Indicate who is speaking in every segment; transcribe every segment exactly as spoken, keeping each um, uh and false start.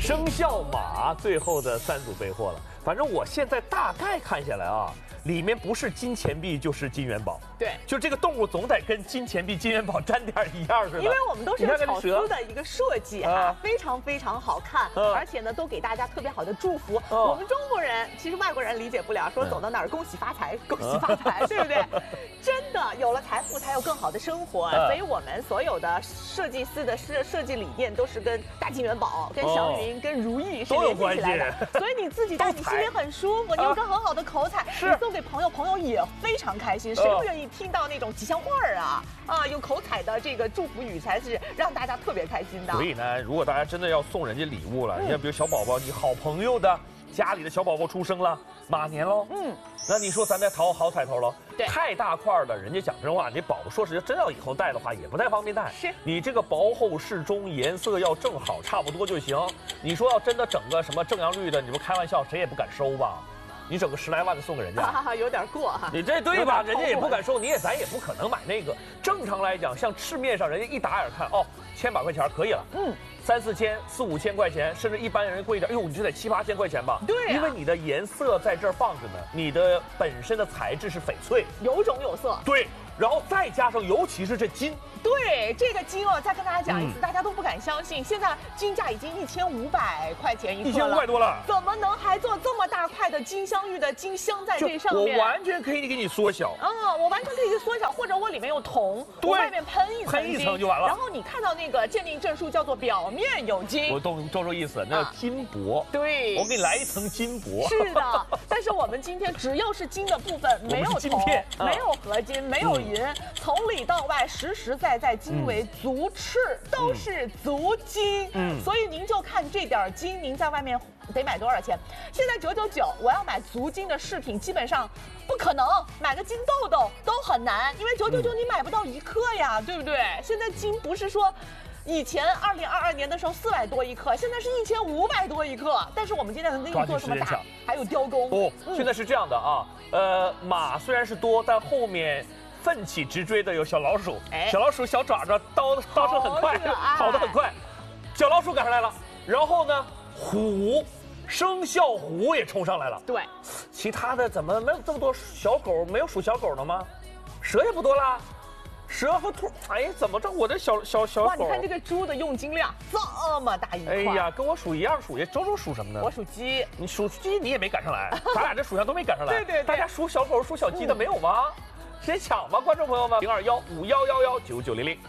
Speaker 1: 生肖马最后的三组备货了。反正我现在大概看下来啊，里面不是金钱币就是金元宝。
Speaker 2: 对，
Speaker 1: 就这个动物总得跟金钱币、金元宝沾点一样似的。
Speaker 2: 因为我们都是巧思的一个设计哈、啊，非常非常好看，
Speaker 1: 啊、
Speaker 2: 而且呢都给大家特别好的祝福。
Speaker 1: 啊、
Speaker 2: 我们中国人其实外国人理解不了，说走到哪儿恭喜发财，恭喜发财，对不对？真的有了财富才有更好的生活，
Speaker 1: 啊、
Speaker 2: 所以我们所有的设计师的设设计理念都是跟大金元宝、跟祥云、哦、跟如意是联系起来的。所以你自己戴，你心里很舒服，你有个很好的口彩，你送给朋友，朋友也非常开心。谁不愿意听到那种吉祥话啊？啊，有口彩的这个祝福语才是让大家特别开心的。
Speaker 1: 所以呢，如果大家真的要送人家礼物了，你看，比如小宝宝，你好朋友的家里的小宝宝出生了，马年喽，嗯，那你说咱再淘好彩头喽？
Speaker 2: 对，
Speaker 1: 太大块的，人家讲真话，你宝宝说实话，真要以后戴的话，也不太方便戴。
Speaker 2: 是，
Speaker 1: 你这个薄厚适中，颜色要正好，差不多就行。你说要真的整个什么正阳绿的，你们开玩笑，谁也不敢收吧？你整个十来万的送给人家，
Speaker 2: 哈哈，有点过哈。
Speaker 1: 你这对吧？人家也不敢收，你也咱也不可能买那个。正常来讲，像市面上人家一打眼看，哦，千把块钱可以了，嗯，三四千、四五千块钱，甚至一般人贵一点，哎呦，你就得七八千块钱吧？
Speaker 2: 对、啊，
Speaker 1: 因为你的颜色在这儿放着呢，你的本身的材质是翡翠，
Speaker 2: 有种有色。
Speaker 1: 对，然后再加上，尤其是这金。
Speaker 2: 对，这个金哦，再跟大家讲一次，嗯、大家都不敢相信，现在金价已经一千五百块钱一克了，
Speaker 1: 一千五百多了，
Speaker 2: 怎么能还做这么大块的金镶玉的金镶在这上面？
Speaker 1: 我完全可以给你缩小，
Speaker 2: 嗯，我完全可以缩小，或者我里面有铜，我外面喷一层
Speaker 1: 喷一层就完了。
Speaker 2: 然后你看到那个鉴定证书叫做表面有金，
Speaker 1: 我懂周周意思，那叫金箔。
Speaker 2: 啊、对，
Speaker 1: 我给你来一层金箔。
Speaker 2: 是的，但是我们今天只要是金的部分，没有铜，
Speaker 1: 啊、
Speaker 2: 没有合金，没有银，嗯、从里到外实实在在金为。嗯足赤都是足金，嗯，所以您就看这点金，您在外面得买多少钱？现在九九九，我要买足金的饰品，基本上不可能，买个金豆豆都很难，因为九九九你买不到一克呀，对不对？现在金不是说。以前二零二二年的时候四百多一克，现在是一千五百多一克。但是我们今天能给你做什么大？还有雕工
Speaker 1: 哦。嗯、现在是这样的啊，呃，马虽然是多，但后面。奋起直追的有小老鼠，哎、小老鼠小爪爪刀刀声很快，跑得很快，小老鼠赶上来了。然后呢，虎，生肖虎也冲上来了。
Speaker 2: 对，
Speaker 1: 其他的怎么没有这么多小狗？没有属小狗的吗？蛇也不多啦，蛇和兔，哎，怎么着？我这小小小狗，
Speaker 2: 哇，你看这个猪的用金量这么大一块。
Speaker 1: 哎呀，跟我属一样属，周周属什么呢？
Speaker 2: 我属鸡，
Speaker 1: 你属鸡你也没赶上来，咱俩这属相都没赶上来。
Speaker 2: 对对对，
Speaker 1: 大家属小狗、属小鸡的没有吗？嗯谁抢吧，观众朋友们，零二幺五幺幺幺九九零零。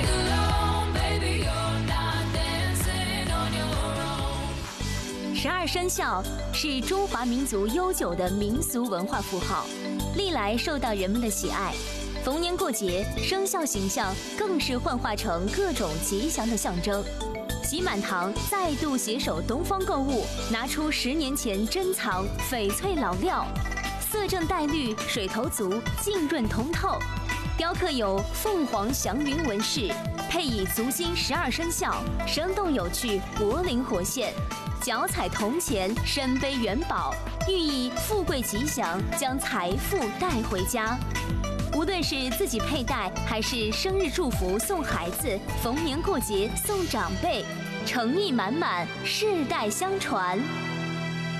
Speaker 3: 十二生肖是中华民族悠久的民俗文化符号，历来受到人们的喜爱。逢年过节，生肖形象更是幻化成各种吉祥的象征。喜满堂再度携手东方购物，拿出十年前珍藏翡翠老料。色正带绿，水头足，净润通透。雕刻有凤凰祥云纹饰，配以足金十二生肖，生动有趣，活灵活现。脚踩铜钱，身背元宝，寓意富贵吉祥，将财富带回家。无论是自己佩戴，还是生日祝福送孩子，逢年过节送长辈，诚意满满，世代相传。